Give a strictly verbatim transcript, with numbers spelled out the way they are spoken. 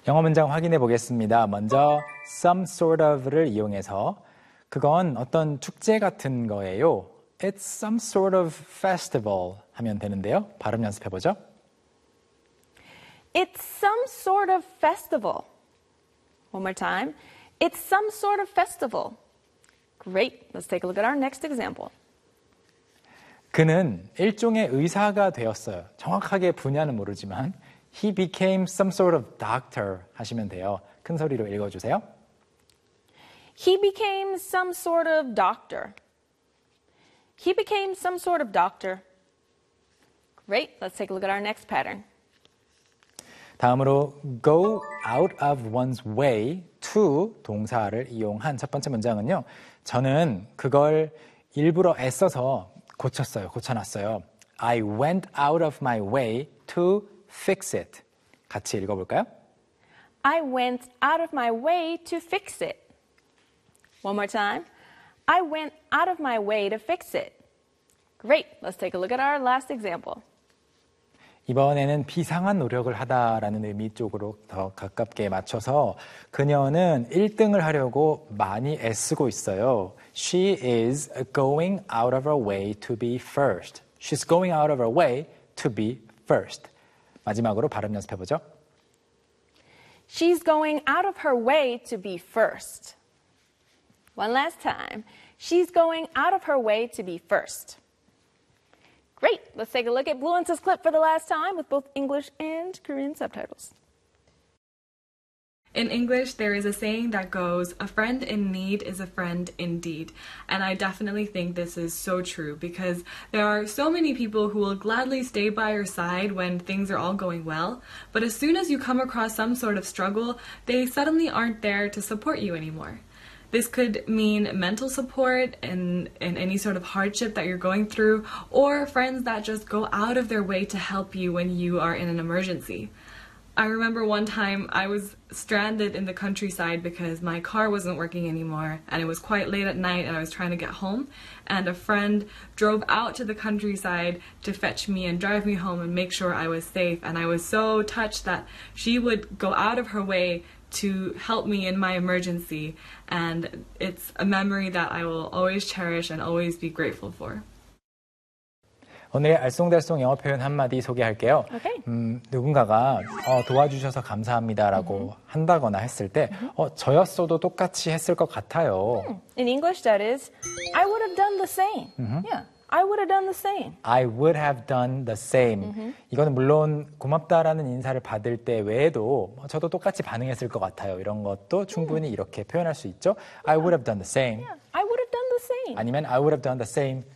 영어 문장 확인해 보겠습니다. 먼저 some sort of를 이용해서 그건 어떤 축제 같은 거예요. It's some sort of festival 하면 되는데요. 발음 연습해 보죠. It's some sort of festival. One more time. It's some sort of festival. Great. Let's take a look at our next example. 그는 일종의 의사가 되었어요. 정확하게 분야는 모르지만 He became some sort of doctor 하시면 돼요. 큰 소리로 읽어주세요. He became some sort of doctor. He became some sort of doctor. Great. Let's take a look at our next pattern. 다음으로 go out of one's way to 동사를 이용한 첫 번째 문장은요. 저는 그걸 일부러 애써서 고쳤어요. 고쳐놨어요. I went out of my way to fix it. 같이 읽어볼까요? I went out of my way to fix it. One more time. I went out of my way to fix it. Great. Let's take a look at our last example. 이번에는 비상한 노력을 하다라는 의미 쪽으로 더 가깝게 맞춰서 그녀는 일 등을 하려고 많이 애쓰고 있어요. She is going out of her way to be first. She's going out of her way to be first. 마지막으로 발음 연습해 보죠. She's going out of her way to be first. One last time. She's going out of her way to be first. Great. Let's take a look at Bluence's clip for the last time with both English and Korean subtitles. In English, there is a saying that goes, a friend in need is a friend indeed. And I definitely think this is so true because there are so many people who will gladly stay by your side when things are all going well. But as soon as you come across some sort of struggle, they suddenly aren't there to support you anymore. This could mean mental support in, in any sort of hardship that you're going through, or friends that just go out of their way to help you when you are in an emergency. I remember one time I was stranded in the countryside because my car wasn't working anymore and it was quite late at night and I was trying to get home, and a friend drove out to the countryside to fetch me and drive me home and make sure I was safe, and I was so touched that she would go out of her way to help me in my emergency, and it's a memory that I will always cherish and always be grateful for. 오늘의 알쏭달쏭 영어 표현 한마디 소개할게요. Okay. 음, 누군가가 어, 도와주셔서 감사합니다라고 mm-hmm. 한다거나 했을 때 mm-hmm. 어, 저였어도 똑같이 했을 것 같아요. Mm. In English, that is, I would have done the same. Mm-hmm. Yeah. I would have done the same. I would have done the same. Mm-hmm. 이거는 물론 고맙다라는 인사를 받을 때 외에도 저도 똑같이 반응했을 것 같아요. 이런 것도 충분히 mm. 이렇게 표현할 수 있죠. I would have done the same. Yeah. I would have done the same. 아니면 I would have done the same